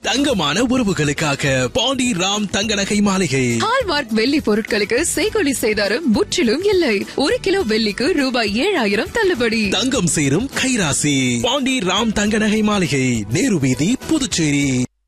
தங்கமான உறவுகளுக்காக பாண்டி ராம் தங்க நகை மாளிகை. ஹால்மார்க் வெள்ளி பொருட்களுக்கு செய்கூலி சேதாரம் முற்றிலும் இல்லை. 1 கிலோ வெள்ளிக்கு ரூபாய் 7000 தள்ளுபடி. தங்கம் சேரும் கைராசி பாண்டி ராம் தங்க நகை மாளிகை, நேரு வீதி, புதுச்சேரி.